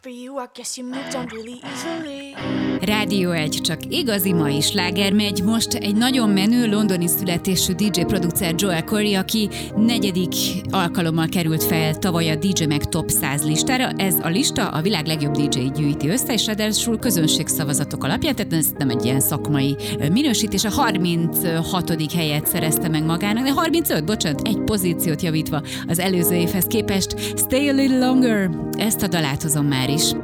for you, I guess you moved on really easily. Rádió 1, csak igazi mai sláger megy. Most egy nagyon menő londoni születésű DJ producer Joel Corry, aki 4. alkalommal került fel tavaly a DJ Mag Top 100 listára. Ez a lista a világ legjobb DJ-t gyűjti össze, és ráadásul közönségszavazatok alapján, tehát ez nem egy ilyen szakmai minősítés. A 36. helyet szerezte meg magának, de 35, bocsánat, egy pozíciót javítva az előző évhez képest. Stay a little longer, ezt a dalát hozom már is.